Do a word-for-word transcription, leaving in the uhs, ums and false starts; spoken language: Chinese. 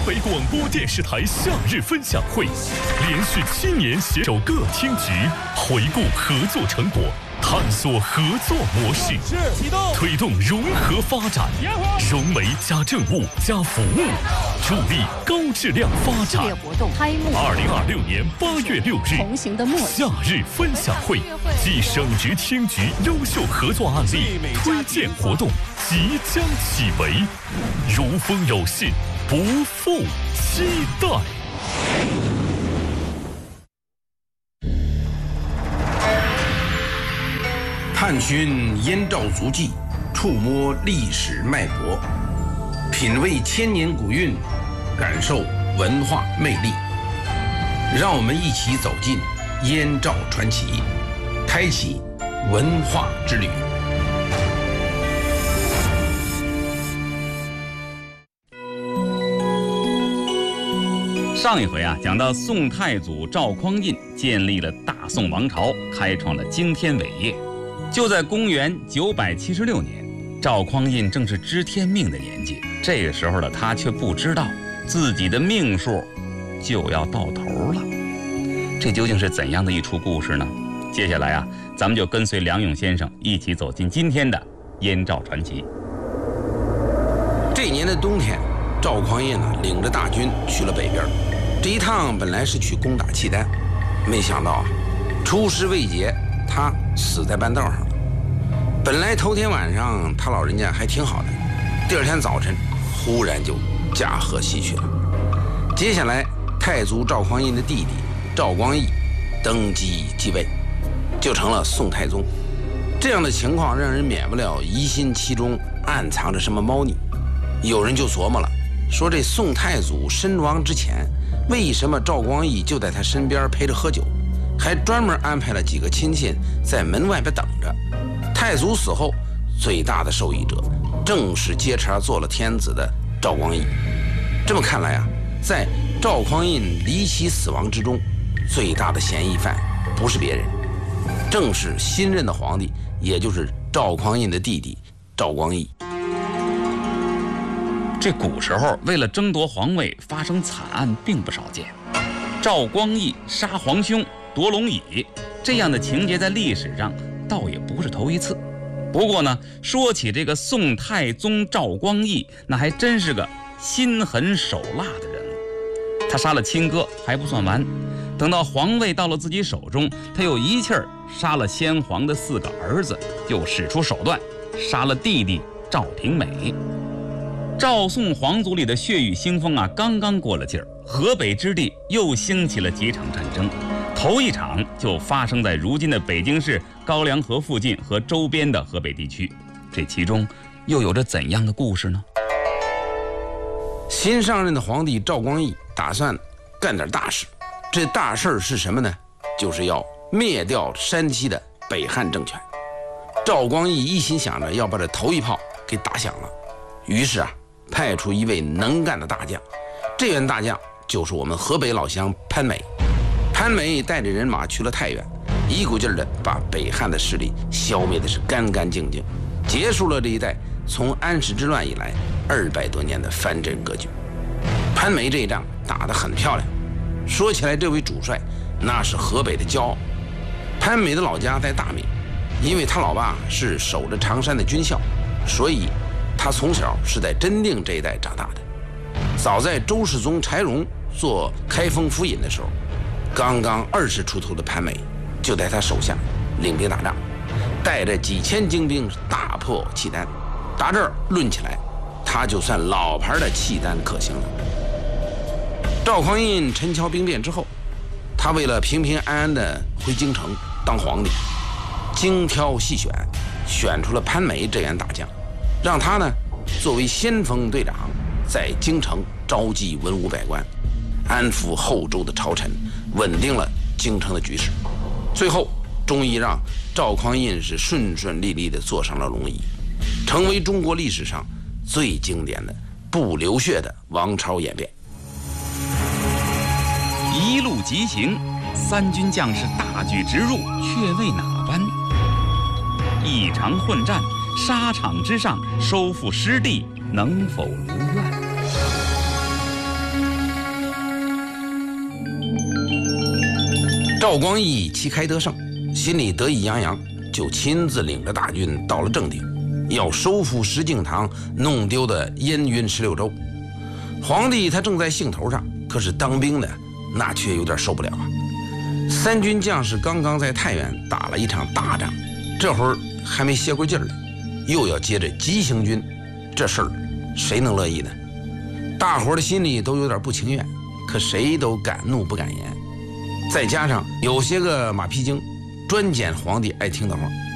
北广播电视台夏日分享会，连续七年携手各厅局，回顾合作成果，探索合作模式，推动融合发展，融媒加政务加服务，助力高质量发展。 活动开幕。 二零二六年八月六日， 同行的默契。 夏日分享会暨省直厅局优秀合作案例推荐活动即将启围，如风有信，不负期待。 探寻燕赵足迹，触摸历史脉搏，品味千年古韵，感受文化魅力。让我们一起走进燕赵传奇，开启文化之旅。 上一回啊，讲到宋太祖赵匡胤建立了大宋王朝，开创了惊天伟业。就在公元九百七十六年，赵匡胤正是知天命的年纪，这个时候的他却不知道自己的命数就要到头了。这究竟是怎样的一出故事呢？接下来啊，咱们就跟随梁勇先生一起走进今天的燕赵传奇。 这一年的冬天，赵匡胤呢领着大军去了北边。这一趟本来是去攻打契丹，没想到啊，出师未捷，他死在半道上了。本来头天晚上他老人家还挺好的，第二天早晨忽然就驾鹤西去了。接下来太祖赵匡胤的弟弟赵光义登基继位，就成了宋太宗。这样的情况让人免不了疑心其中暗藏着什么猫腻。有人就琢磨了，说这宋太祖身亡之前，为什么赵光义就在他身边陪着喝酒，还专门安排了几个亲信在门外边等着？太祖死后，最大的受益者正是接茬做了天子的赵光义。这么看来啊，在赵匡胤离奇死亡之中，最大的嫌疑犯不是别人，正是新任的皇帝，也就是赵匡胤的弟弟赵光义。 这古时候为了争夺皇位发生惨案并不少见，赵光义杀皇兄夺龙椅这样的情节在历史上倒也不是头一次。不过呢，说起这个宋太宗赵光义，那还真是个心狠手辣的人物。他杀了亲哥还不算完，等到皇位到了自己手中，他又一气儿杀了先皇的四个儿子，又使出手段杀了弟弟赵廷美。赵宋皇族里的血雨腥风啊，刚刚过了劲儿，河北之地又兴起了几场战争。头一场就发生在如今的北京市高梁河附近和周边的河北地区，这其中又有着怎样的故事呢？ 新上任的皇帝赵光义打算干点大事，这大事是什么呢？就是要灭掉山西的北汉政权。赵光义一心想着要把这头一炮给打响了，于是啊，派出一位能干的大将，这员大将就是我们河北老乡潘美。潘美带着人马去了太原，一股劲儿的把北汉的势力消灭的是干干净净，结束了这一代从安史之乱以来二百多年的藩镇割据。潘美这一仗打得很漂亮，说起来这位主帅那是河北的骄傲。潘美的老家在大名，因为他老爸是守着常山的军校，所以他从小是在真定这一带长大的。早在周世宗柴荣做开封府尹的时候，刚刚二十出头的潘美就在他手下领兵打仗，带着几千精兵大破契丹。打这儿论起来，他就算老牌的契丹克星了。赵匡胤陈桥兵变之后，他为了平平安安的回京城当皇帝，精挑细选，选出了潘美这员大将，让他呢作为先锋队长，在京城召集文武百官，安抚后周的朝臣，稳定了京城的局势。最后终于让赵匡胤是顺顺利利地坐上了龙椅，成为中国历史上最经典的不流血的王朝演变。 一路疾行，三军将士大举直入，却为哪般？一场混战，沙场之上收复失地，能否如愿？ 赵光义旗开得胜，心里得意洋洋，就亲自领着大军到了正定，要收复石敬瑭弄丢的燕云十六州。皇帝他正在兴头上，可是当兵的那却有点受不了啊。三军将士刚刚在太原打了一场大仗，这会儿还没歇过劲儿来，又要接着急行军，这事儿谁能乐意呢？大伙儿的心里都有点不情愿，可谁都敢怒不敢言。再加上有些个马屁精专捡皇帝爱听的话，